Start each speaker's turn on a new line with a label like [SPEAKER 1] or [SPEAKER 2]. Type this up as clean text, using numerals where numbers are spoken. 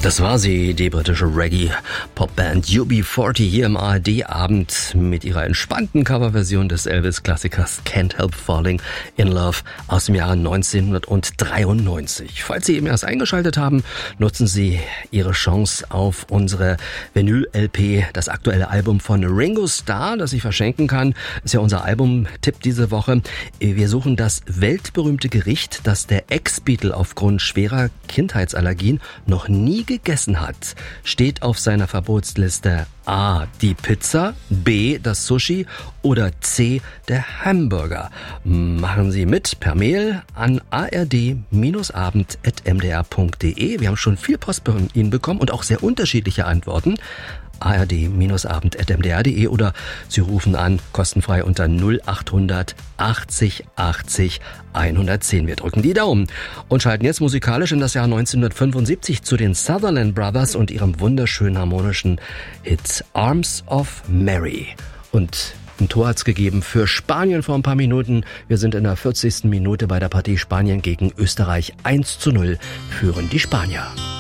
[SPEAKER 1] Das war sie, die britische Reggae-Popband UB40 hier im ARD-Abend mit ihrer entspannten Coverversion des Elvis-Klassikers Can't Help Falling in Love aus dem Jahre 1993. Falls Sie eben erst eingeschaltet haben, nutzen Sie Ihre Chance auf unsere Vinyl-LP, das aktuelle Album von Ringo Starr, das ich verschenken kann. Ist ja unser Albumtipp diese Woche. Wir suchen das weltberühmte Gericht, das der Ex-Beatle aufgrund schwerer Kindheitsallergien noch nie gegessen hat. Steht auf seiner Verbotsliste A, die Pizza, B, das Sushi oder C, der Hamburger. Machen Sie mit per Mail an ard-abend@mdr.de. Wir haben schon viel Post von Ihnen bekommen und auch sehr unterschiedliche Antworten. ard-abend@mdr.de oder Sie rufen an, kostenfrei unter 0800 80 80 110. Wir drücken die Daumen und schalten jetzt musikalisch in das Jahr 1975 zu den Sutherland Brothers und ihrem wunderschönen harmonischen Hit Arms of Mary. Und ein Tor hat's gegeben für Spanien vor ein paar Minuten. Wir sind in der 40. Minute bei der Partie Spanien gegen Österreich. 1:0 führen die Spanier.